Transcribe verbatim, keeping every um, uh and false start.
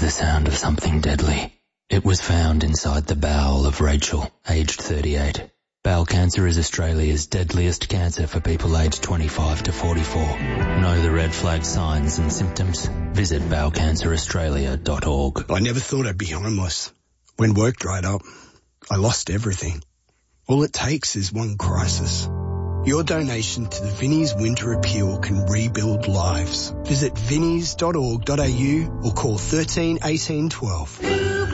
the sound of something deadly. It was found inside the bowel of Rachel, aged thirty-eight. Bowel cancer is Australia's deadliest cancer for people aged twenty-five to forty-four. Know the red flag signs and symptoms? Visit bowel cancer australia dot org. I never thought I'd be homeless. When work dried up, I lost everything. All it takes is one crisis. Your donation to the Vinnie's Winter Appeal can rebuild lives. Visit vinnies dot org dot a u or call thirteen eighteen twelve.